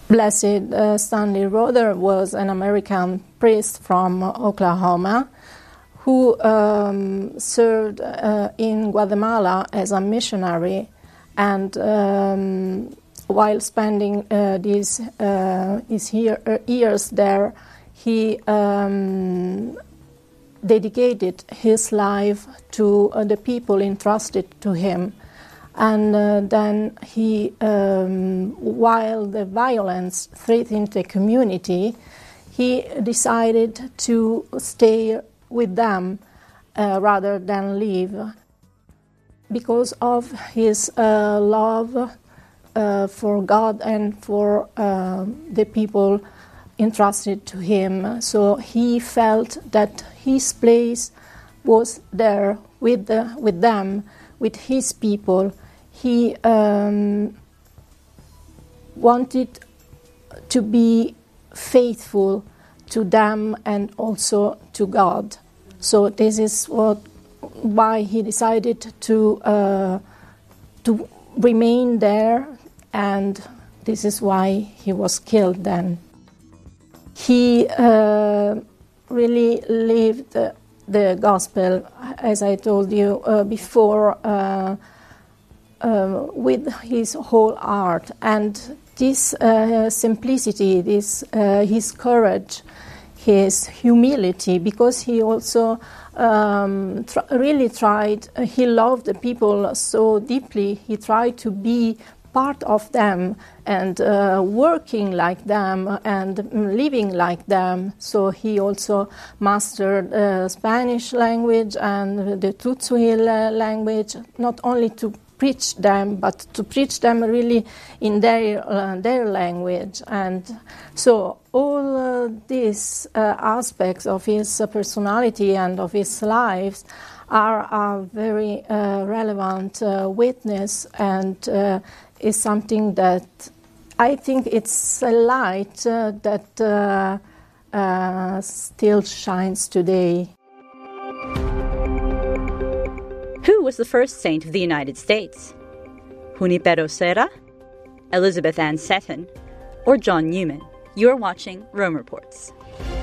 Blessed Stanley Rother was an American priest from Oklahoma who served in Guatemala as a missionary, and while spending these years there, he dedicated his life to the people entrusted to him. And then he, while the violence threatened the community, he decided to stay with them rather than leave, because of his love for God and for the people entrusted to him. So he felt that his place was there with them, with his people. He wanted to be faithful to them and also to God. So this is why he decided to remain there, and this is why he was killed then. He really lived the gospel, as I told you before, with his whole heart, and this simplicity, his courage, his humility, because he also really tried, he loved the people so deeply, he tried to be part of them and working like them and living like them. So he also mastered Spanish language and the Tzutsuil language, not only to preach them, but to preach them really in their language. And so all these aspects of his personality and of his life are a very relevant witness, and is something that I think it's a light that still shines today. Who was the first saint of the United States? Junipero Serra, Elizabeth Ann Seton, or John Newman? You're watching Rome Reports.